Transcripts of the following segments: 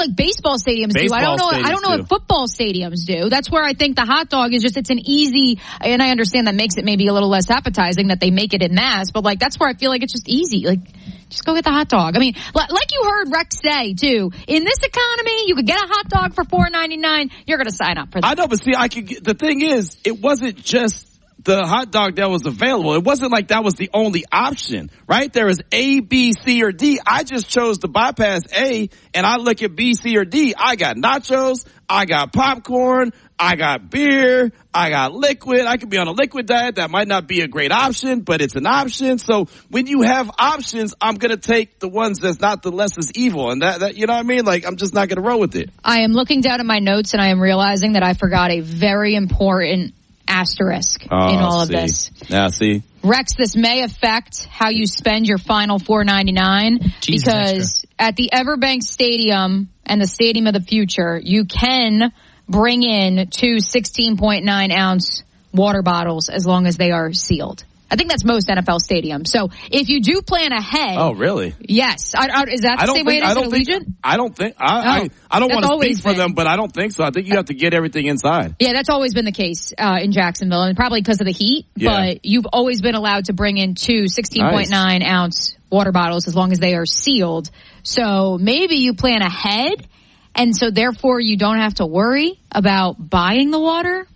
like baseball stadiums do. I don't know what football stadiums do. That's where I think the hot dog is just, it's an easy, and I understand that makes it maybe a little less appetizing that they make it in mass, but like that's where I feel like it's just easy. Like, just go get the hot dog. I mean, like you heard Rex say too, in this economy, you could get a hot dog for $4.99. You're going to sign up for that. I know, but see, the thing is, it wasn't just the hot dog that was available. It wasn't like that was the only option, right? There is A, B, C, or D. I just chose to bypass A, and I look at B, C, or D. I got nachos. I got popcorn. I got beer. I got liquid. I could be on a liquid diet. That might not be a great option, but it's an option. So when you have options, I'm going to take the ones that's not the less is evil. And that, you know what I mean? Like, I'm just not going to roll with it. I am looking down at my notes, and I am realizing that I forgot a very important asterisk in all of this. Now, see. Rex, this may affect how you spend your final $4.99 because at the Everbank Stadium and the Stadium of the Future, you can bring in 2 16.9-ounce water bottles as long as they are sealed. I think that's most NFL stadiums. So if you do plan ahead. Oh, really? Yes. Is that the same way it is at Allegiant? I don't think. I don't want to speak for them, but I don't think so. I think you have to get everything inside. Yeah, that's always been the case in Jacksonville, and probably because of the heat. Yeah. But you've always been allowed to bring in 2 16.9-ounce water bottles as long as they are sealed. So maybe you plan ahead, and so therefore you don't have to worry about buying the water.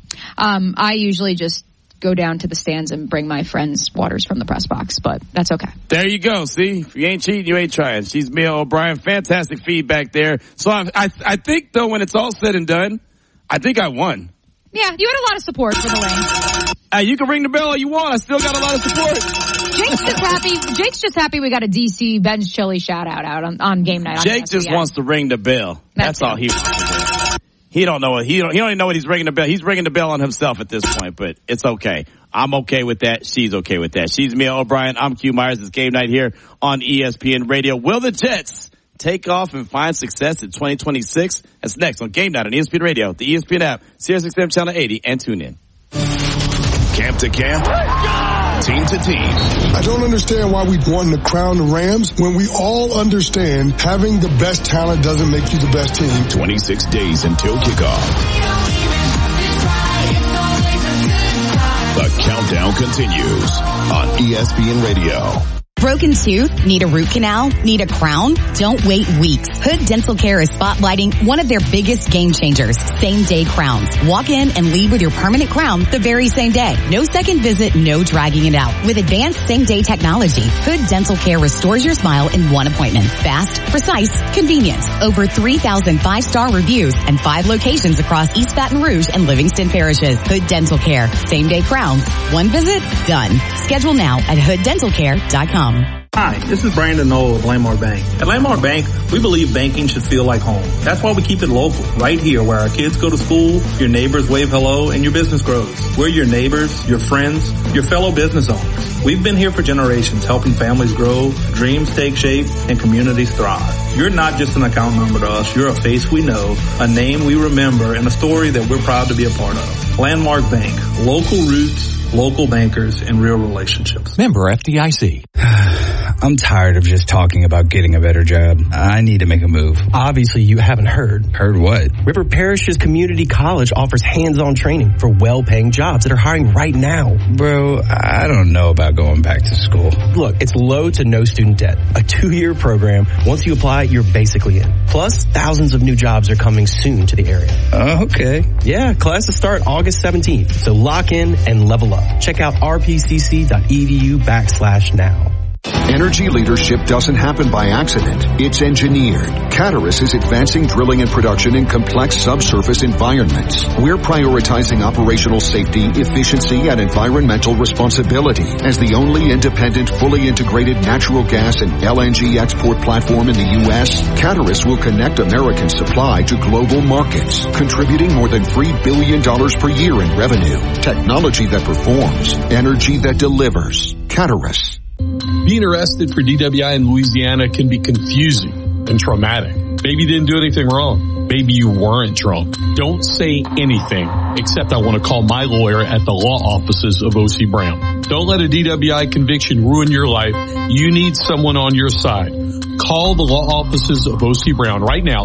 I usually just go down to the stands and bring my friends waters from the press box, but that's okay. There you go. See, if you ain't cheating, you ain't trying. She's Mia O'Brien. Fantastic feedback there. So I think, though, when it's all said and done, I think I won. Yeah, you had a lot of support for the lane. You can ring the bell all you want. I still got a lot of support. Jake's just happy we got a DC Ben's Chili shout out on game night. Jake just wants to ring the bell. That's all he wants to do. He don't know it. He don't even know what he's ringing the bell. He's ringing the bell on himself at this point, but it's okay. I'm okay with that. She's okay with that. She's Mia O'Brien. I'm Q Myers. It's game night here on ESPN Radio. Will the Jets take off and find success in 2026? That's next on Game Night on ESPN Radio, the ESPN app, SiriusXM Channel 80, and tune in. Camp to camp, team to team. I don't understand why we want to crown the Rams when we all understand having the best talent doesn't make you the best team. 26 days until kickoff. The countdown continues on ESPN Radio. Broken tooth? Need a root canal? Need a crown? Don't wait weeks. Hood Dental Care is spotlighting one of their biggest game changers, same-day crowns. Walk in and leave with your permanent crown the very same day. No second visit, no dragging it out. With advanced same-day technology, Hood Dental Care restores your smile in one appointment. Fast, precise, convenient. Over 3,000 5-star reviews and 5 locations across East Baton Rouge and Livingston parishes. Hood Dental Care. Same-day crowns. One visit, done. Schedule now at hooddentalcare.com. Hi, this is Brandon Knoll of Landmark Bank. At Landmark Bank, we believe banking should feel like home. That's why we keep it local, right here where our kids go to school, your neighbors wave hello, and your business grows. We're your neighbors, your friends, your fellow business owners. We've been here for generations, helping families grow, dreams take shape, and communities thrive. You're not just an account number to us. You're a face we know, a name we remember, and a story that we're proud to be a part of. Landmark Bank, local roots, local bankers, and real relationships. Member FDIC. I'm tired of just talking about getting a better job. I need to make a move. Obviously, you haven't heard. Heard what? River Parishes Community College offers hands-on training for well-paying jobs that are hiring right now. Bro, I don't know about going back to school. Look, it's low to no student debt. A 2-year program. Once you apply, you're basically in. Plus, thousands of new jobs are coming soon to the area. Okay. Yeah, classes start August 17th. So lock in and level up. Check out rpcc.edu/now. Energy leadership doesn't happen by accident. It's engineered. Caterus is advancing drilling and production in complex subsurface environments. We're prioritizing operational safety, efficiency, and environmental responsibility. As the only independent, fully integrated natural gas and LNG export platform in the U.S., Caterus will connect American supply to global markets, contributing more than $3 billion per year in revenue. Technology that performs. Energy that delivers. Caterus. Being arrested for DWI in Louisiana can be confusing and traumatic. Maybe you didn't do anything wrong. Maybe you weren't drunk. Don't say anything except I want to call my lawyer at the law offices of O.C. Brown. Don't let a DWI conviction ruin your life. You need someone on your side. Call the law offices of O.C. Brown right now,